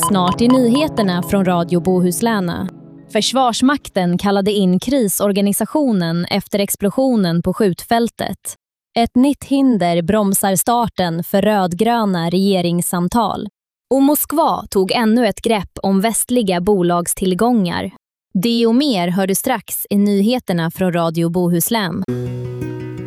Snart i nyheterna från Radio Bohuslän. Försvarsmakten kallade in krisorganisationen efter explosionen på skjutfältet. Ett nytt hinder bromsar starten för rödgröna regeringssamtal. Och Moskva tog ännu ett grepp om västliga bolagstillgångar. Det och mer hör du strax i nyheterna från Radio Bohuslän.